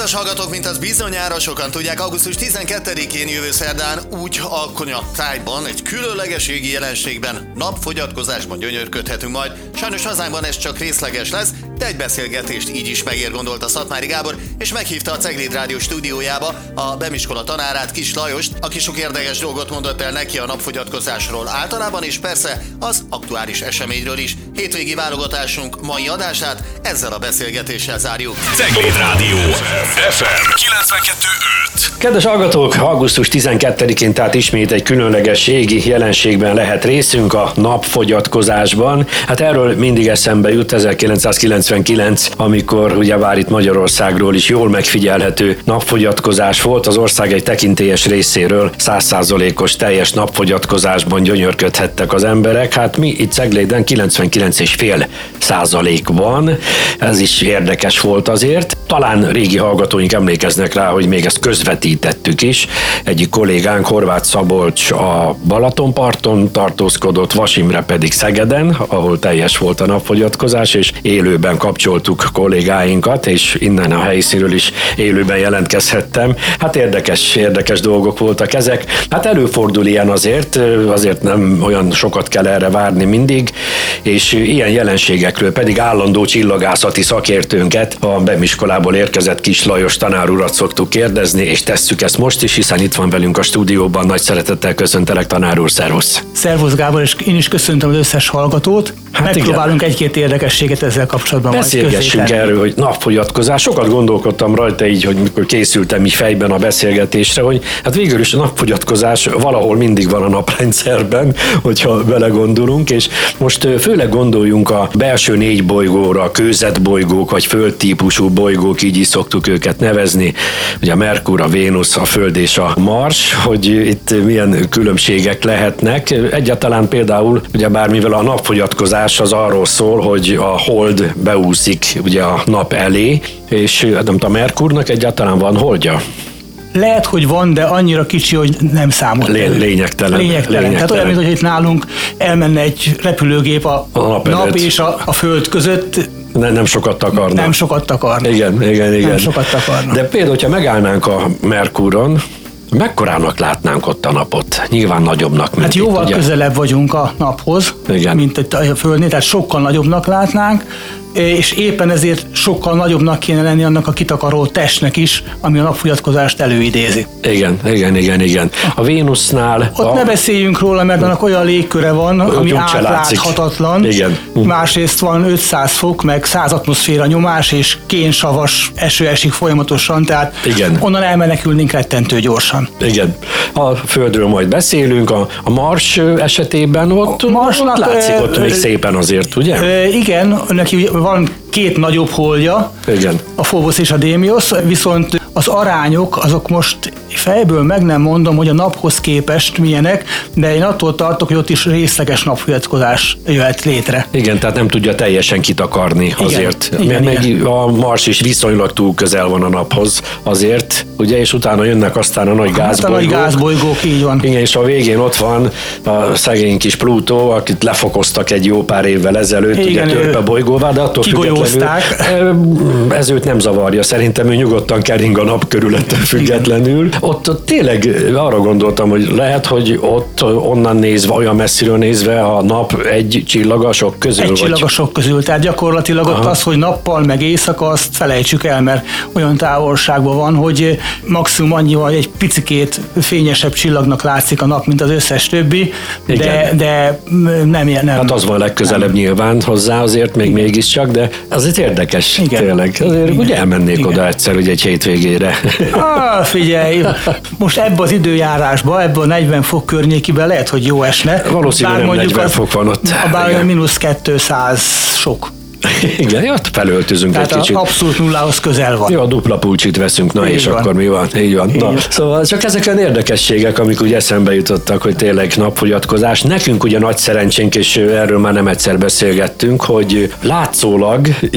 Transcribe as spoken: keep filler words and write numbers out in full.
Kedves hallgatók, mint az bizonyára sokan tudják, augusztus tizenkettedikén jövő szerdán úgy a Konyatájban egy különleges égi jelenségben, napfogyatkozásban gyönyörködhetünk majd. Sajnos hazánkban ez csak részleges lesz, de egy beszélgetést így is megér, gondolta Szatmári Gábor, és meghívta a Cegléd Rádió stúdiójába a Bemiskola tanárát, Kis Lajost, aki sok érdekes dolgot mondott el neki a napfogyatkozásról általában, és persze az aktuális eseményről is. Hétvégi válogatásunk mai adását ezzel a beszélgetéssel zárjuk. Cegléd Rádió ef em kilencvenkettő öt. Kedves hallgatók, augusztus tizenkettedikén tehát ismét egy különleges égi jelenségben lehet részünk, a napfogyatkozásban. Hát erről mindig eszembe jut ezerkilencszázkilencvenkilenc, amikor ugyebár itt Magyarországról is jól megfigyelhető napfogyatkozás volt. Az ország egy tekintélyes részéről száz százalékos teljes napfogyatkozásban gyönyörködhettek az emberek. Hát mi itt Cegléden kilencvenkilenc egész öt százalékban. Ez is érdekes volt azért. Talán régi hallgatóink emlékeznek rá, hogy még ezt közvetítettük is. Egyik kollégánk, Horváth Szabolcs a Balatonparton tartózkodott, Vas Imre pedig Szegeden, ahol teljes volt a napfogyatkozás, és élőben kapcsoltuk kollégáinkat, és innen a helyszínről is élőben jelentkezhettem. Hát érdekes, érdekes dolgok voltak ezek. Hát előfordul ilyen azért, azért nem olyan sokat kell erre várni mindig, és ilyen jelenségekről pedig állandó csillagászati szakértőnket, a Bemiskolából érkezett Kis Lajos tanár urat szoktuk kérdezni, és tesszük ezt most is, hiszen itt van velünk a stúdióban. Nagy szeretettel köszöntelek, tanár úr, szervusz! Szervusz Gábor, és én is köszöntöm az összes hallgatót. Hát megpróbálunk igen. egy-két érdekességet ezzel kapcsolatban beszélgessünk erről, hogy napfogyatkozás. Sokat gondolkodtam rajta így, hogy mikor készültem így fejben a beszélgetésre, hogy hát végül is a napfogyatkozás valahol mindig van a naprendszerben, hogyha belegondolunk, és most főleg gondoljunk a belső négy bolygóra, a kőzetbolygók, vagy földtípusú bolygók, így is szoktuk őket nevezni, ugye a Merkur, a Vénusz, a Föld és a Mars, hogy itt milyen különbségek lehetnek. Egyáltalán például, ugye bármivel a napfogyatkozás az arról szól, hogy a hold beúszik ugye a nap elé, és nem tudom, a Merkurnak egyáltalán van holdja? Lehet, hogy van, de annyira kicsi, hogy nem számol. Lé- lényegtelen. lényegtelen. Lényegtelen. Tehát olyan, mintha itt nálunk elmenne egy repülőgép a, a nap, nap és a, a Föld között. Ne, nem sokat takarna. Nem sokat takarna. Igen, igen, igen. Nem sokat takarna. De például, hogyha megállnánk a Merkuron, mekkorának látnánk ott a napot? Nyilván nagyobbnak, mint Hát jóval itt, ugye? közelebb vagyunk a naphoz, igen. mint itt a Földnél, tehát sokkal nagyobbnak látnánk, és éppen ezért sokkal nagyobbnak kéne lenni annak a kitakaró testnek is, ami a napfogyatkozást előidézi. Igen, igen, igen, igen. A Vénusznál... Ott a... ne beszéljünk róla, mert annak olyan légköre van, ami átláthatatlan. Igen. Másrészt van ötszáz fok, meg száz atmoszféra nyomás, és kénsavas eső esik folyamatosan, tehát igen. onnan elmenekülnénk rettentő gyorsan. Igen. A Földről majd beszélünk, a, a Mars esetében ott, Marsnak, ott látszik ott még szépen azért, ugye? Igen, neki van két nagyobb holdja, igen. a Phobos és a Démiosz, viszont az arányok, azok most fejből meg nem mondom, hogy a naphoz képest milyenek, de én attól tartok, hogy ott is részleges napfogyatkozás jöhet létre. Igen, tehát nem tudja teljesen kitakarni igen, azért. Igen, meg igen. A Mars is viszonylag túl közel van a naphoz azért, ugye, és utána jönnek aztán a nagy hát gázbolygók. A nagy gázbolygók, így van. Igen, és a végén ott van a szegény kis Plutó, akit lefokoztak egy jó pár évvel ezelőtt, igen, ugye törpe bolygóvá, de attól függetlenül ez őt nem zavarja. Szerintem ő nyugodtan kering a nap körül ettől függetlenül. Ott, ott tényleg arra gondoltam, hogy lehet, hogy ott onnan nézve, olyan messziről nézve a nap egy csillagasok közül. Egy vagy... csillagasok közül, tehát gyakorlatilag aha. ott az, hogy nappal meg éjszaka, azt felejtsük el, mert olyan távolságban van, hogy maximum annyival egy picikét fényesebb csillagnak látszik a nap, mint az összes többi, de, de nem ilyen. Hát az van legközelebb nem. nyilván hozzá azért még igen. mégiscsak, de azért érdekes igen. tényleg. Azért igen. ugye elmennék igen. oda egyszer, ugye egy hétvégére. Ah, figyelj, most ebbe az időjárásba, ebbe a negyven fok környékiben lehet, hogy jó esne. Valószínűleg nem negyven az, fok van ott. Bár a mínusz kétszáz sok. Igen, ott felöltözünk tehát egy kicsit. Abszolút nullához közel van. Jó, a dupla pulcsit veszünk, na így és van. Akkor mi van? Így van. Na, szóval csak ezek olyan érdekességek, amik úgy eszembe jutottak, hogy tényleg napfogyatkozás. Nekünk ugye nagy szerencsénk, és erről már nem egyszer beszélgettünk, hogy látszólag